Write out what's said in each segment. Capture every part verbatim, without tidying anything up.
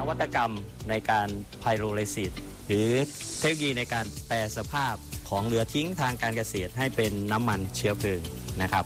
วัตกรรมในการไพโรไลซิสหรือเทคโนโลยีในการแปรสภาพของเหลือทิ้งทางการเกษตรให้เป็นน้ำมันเชื้อเพลิงนะครับ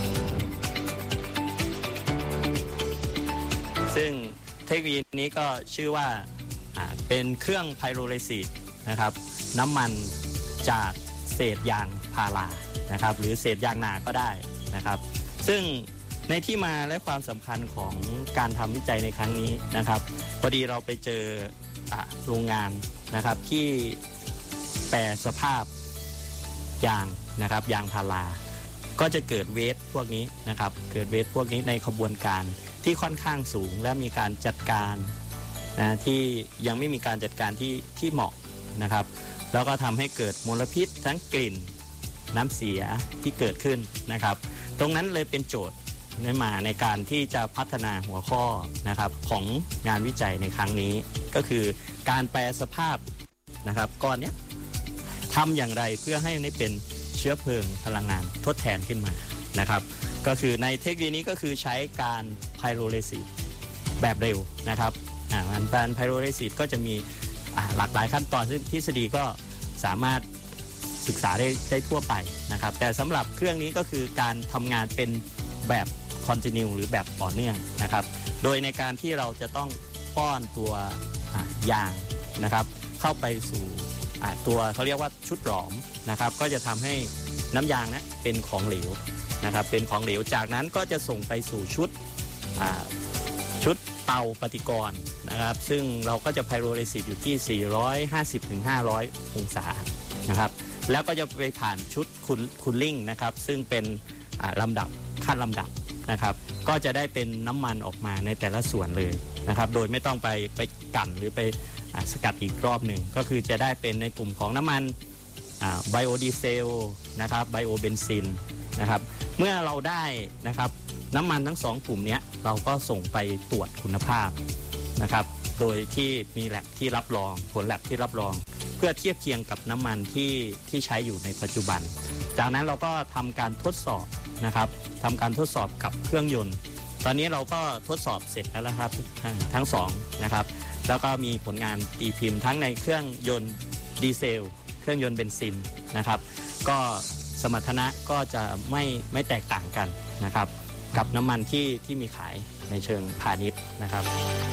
ซึ่งเทคโนโลยีนี้ก็ชื่อว่าเป็นเครื่องไพโรไลซิสนะครับน้ำมันจากเศษยางพารานะครับหรือเศษยางนาก็ได้นะครับซึ่งในที่มาและความสำคัญของการทำวิจัยในครั้งนี้นะครับพอดีเราไปเจอโรงงานนะครับที่แปรสภาพยางนะครับยางพาราก็จะเกิดเวสพวกนี้นะครับเกิดเวสพวกนี้ในขบวนการที่ค่อนข้างสูงและมีการจัดการนะที่ยังไม่มีการจัดการที่ที่เหมาะนะครับแล้วก็ทำให้เกิดมลพิษทั้งกลิ่นน้ำเสียที่เกิดขึ้นนะครับตรงนั้นเลยเป็นโจทย์ในมาในการที่จะพัฒนาหัวข้อนะครับของงานวิจัยในครั้งนี้ก็คือการแปรสภาพนะครับก้อนนี้ทำอย่างไรเพื่อให้ได้เป็นเชื้อเพลิงพลังงานทดแทนขึ้นมานะครับก็คือในเทคโนโลยีนี้ก็คือใช้การไพโรไลซิสแบบเร็วนะครับการไพโรไลซิสก็จะมีหลากหลายขั้นตอนซึ่งทฤษฎีก็สามารถศึกษาได้ได้ทั่วไปนะครับแต่สำหรับเครื่องนี้ก็คือการทำงานเป็นแบบคอนติเนียหรือแบบต่อเนื่องนะครับโดยในการที่เราจะต้องป้อนตัวยางนะครับเข้าไปสู่ตัวเขาเรียกว่าชุดหลอมนะครับก็จะทำให้น้ำยางนะเป็นของเหลวนะครับเป็นของเหลวจากนั้นก็จะส่งไปสู่ชุดชุดเตาปฏิกรณ์นะครับซึ่งเราก็จะไพโรไลซิสอยู่ที่สี่ร้อยห้าสิบถึงห้าร้อยองศานะครับแล้วก็จะไปผ่านชุดคูลลิ่งนะครับซึ่งเป็นลำดับขั้นลำดับนะครับก็จะได้เป็นน้ำมันออกมาในแต่ละส่วนเลยนะครับโดยไม่ต้องไปไปกั่นหรือไปสกัดอีกรอบหนึ่งก็คือจะได้เป็นในกลุ่มของน้ำมันไบโอดีเซลนะครับไบโอเบนซินนะครับเมื่อเราได้นะครับน้ำมันทั้งสองกลุ่มนี้เราก็ส่งไปตรวจคุณภาพนะครับโดยที่มีแลบที่รับรองผลแลบที่รับรองเพื่อเทียบเคียงกับน้ำมันที่ที่ใช้อยู่ในปัจจุบันจากนั้นเราก็ทำการทดสอบนะครับทำการทดสอบกับเครื่องยนต์ตอนนี้เราก็ทดสอบเสร็จแล้วนะครับทั้งสองนะครับแล้วก็มีผลงานตีพิมพ์ทั้งในเครื่องยนต์ดีเซลเครื่องยนต์เบนซินนะครับก็สมรรถนะก็จะไม่ไม่แตกต่างกันนะครับกับน้ำมันที่ที่มีขายในเชิงพาณิชย์นะครับ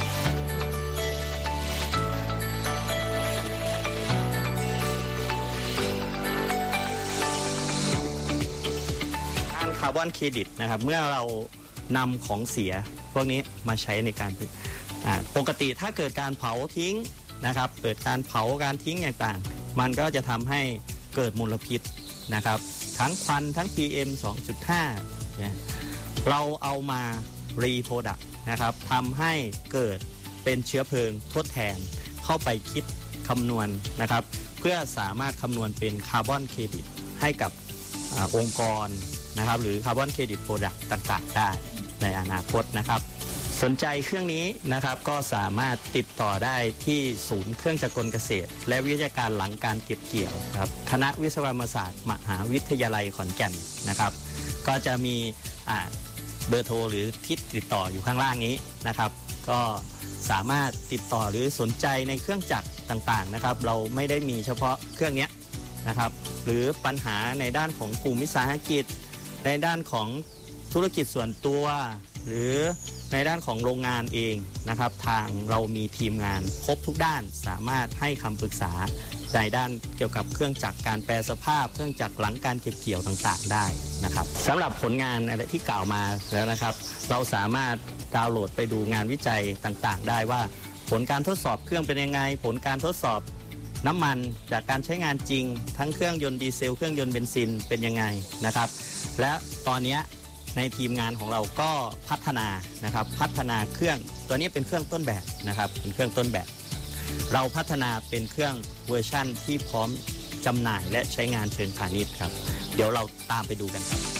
การคาร์บอนเครดิตนะครับเมื่อเรานำของเสียพวกนี้มาใช้ในการปกติถ้าเกิดการเผาทิ้งนะครับเกิดการเผาการทิ้งต่างๆมันก็จะทำให้เกิดมลพิษนะครับทั้งควันทั้ง พี เอ็ม สองจุดห้า เนี่ยเราเอามารีโปรดักต์นะครับทำให้เกิดเป็นเชื้อเพลิงทดแทนเข้าไปคิดคำนวณนะครับเพื่อสามารถคำนวณเป็นคาร์บอนเครดิตให้กับอองค์กรนะครับหรือคาร์บอนเครดิตโปรดักต์ต่างๆได้ในอนาคตนะครับสนใจเครื่องนี้นะครับก็สามารถติดต่อได้ที่ศูนย์เครื่องจักรกลเกษตรและวิทยาการหลังการเก็บเกี่ยวครับคณะวิศวกรรมศาสตร์มหาวิทยาลัยขอนแก่นนะครับก็จะมีเบอร์โทรหรือที่ติดต่ออยู่ข้างล่างนี้นะครับก็สามารถติดต่อหรือสนใจในเครื่องจักรต่างๆนะครับเราไม่ได้มีเฉพาะเครื่องนี้นะครับหรือปัญหาในด้านของกลุ่มวิสาหกิจในด้านของธุรกิจส่วนตัวหรือในด้านของโรงงานเองนะครับทางเรามีทีมงานครบทุกด้านสามารถให้คำปรึกษาในด้านเกี่ยวกับเครื่องจักรการแปรสภาพเครื่องจักรหลังการเก็บเกี่ยวต่างๆได้นะครับสำหรับผลงานอะไรที่กล่าวมาแล้วนะครับเราสามารถดาวน์โหลดไปดูงานวิจัยต่างๆได้ว่าผลการทดสอบเครื่องเป็นยังไงผลการทดสอบน้ำมันจากการใช้งานจริงทั้งเครื่องยนต์ดีเซลเครื่องยนต์เบนซินเป็นยังไงนะครับและตอนนี้ในทีมงานของเราก็พัฒนานะครับพัฒนาเครื่องตัวนี้เป็นเครื่องต้นแบบนะครับเป็นเครื่องต้นแบบเราพัฒนาเป็นเครื่องเวอร์ชั่นที่พร้อมจำหน่ายและใช้งานเชิงพาณิชย์ครับเดี๋ยวเราตามไปดูกันครับ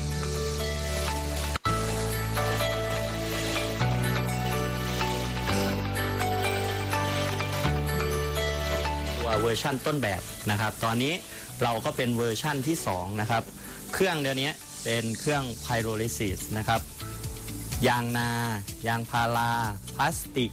ตัวเวอร์ชั่นต้นแบบนะครับตอนนี้เราก็เป็นเวอร์ชั่นที่สองนะครับเครื่องเดี๋ยวนี้เป็นเครื่องไพโรไลซิสนะครับยางนายางพาราพลาสติก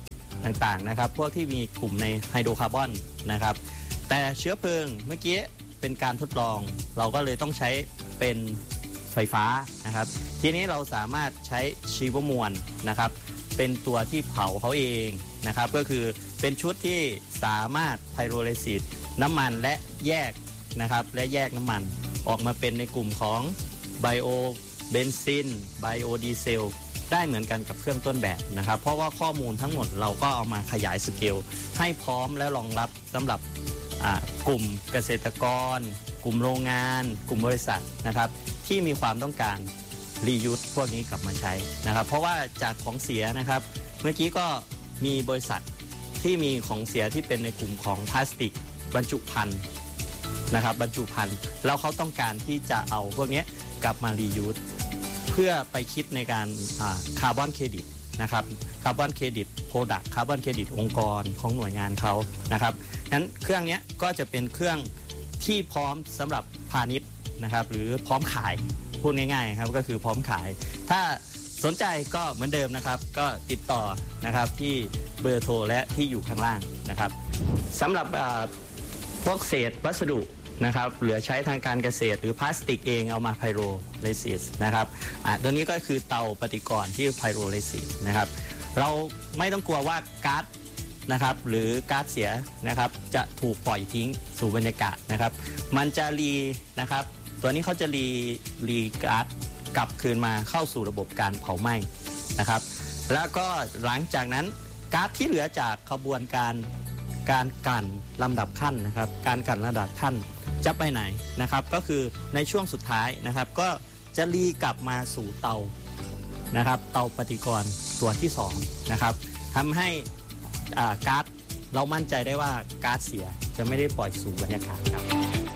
ต่างๆนะครับพวกที่มีกลุ่มในไฮโดรคาร์บอนนะครับแต่เชื้อเพลิงเมื่อกี้เป็นการทดลองเราก็เลยต้องใช้เป็นไฟฟ้านะครับทีนี้เราสามารถใช้ชีวมวลนะครับเป็นตัวที่เผาเขาเองนะครับก็คือเป็นชุดที่สามารถไพโรไลซิสน้ำมันและแยกนะครับและแยกน้ำมันออกมาเป็นในกลุ่มของไบโอเบนซินไบโอดีเซลได้เหมือนกันกับเครื่องต้นแบบนะครับเพราะว่าข้อมูลทั้งหมดเราก็เอามาขยายสเกลให้พร้อมและรองรับสำหรับกลุ่มเกษตรกรกลุ่มโรงงานกลุ่มบริษัทนะครับที่มีความต้องการรียูสพวกนี้กลับมาใช้นะครับเพราะว่าจากของเสียนะครับเมื่อกี้ก็มีบริษัทที่มีของเสียที่เป็นในกลุ่มของพลาสติกบรรจุภัณฑ์นะครับบรรจุภัณฑ์แล้วเขาต้องการที่จะเอาพวกนี้กลับมารียูสเพื่อไปคิดในการคาร์บอนเครดิตนะครับคาร์บอนเครดิตโปรดักต์คาร์บอนเครดิตองค์กรของหน่วยงานเขานะครับนั้นเครื่องนี้ก็จะเป็นเครื่องที่พร้อมสำหรับพาณิชย์นะครับหรือพร้อมขายพูดง่ายๆครับก็คือพร้อมขายถ้าสนใจก็เหมือนเดิมนะครับก็ติดต่อนะครับที่เบอร์โทรและที่อยู่ข้างล่างนะครับสำหรับพวกเศษวัสดุนะครับเหลือใช้ทางการเกษตรหรือพลาสติกเองเอามาไพโรไลซิสนะครับอ่ะตัวนี้ก็คือเตาปฏิกรณ์ที่ไพโรไลซิสนะครับเราไม่ต้องกลัวว่าก๊าซนะครับหรือก๊าซเสียนะครับจะถูกปล่อยทิ้งสู่บรรยากาศนะครับมันจะรีนะครับตัวนี้เขาจะรีรีก๊าซกลับคืนมาเข้าสู่ระบบการเผาไหม้นะครับแล้วก็หลังจากนั้นก๊าซที่เหลือจากขบวนการการกั่นลำดับขั้นนะครับการกั่นลำดับขั้นจะไปไหนนะครับก็คือในช่วงสุดท้ายนะครับก็จะรีกลับมาสู่เตานะครับเตาปฏิกรณ์ตัวที่สองนะครับทำให้ก๊าซเรามั่นใจได้ว่าก๊าซเสียจะไม่ได้ปล่อยสู่บรรยากาศครับ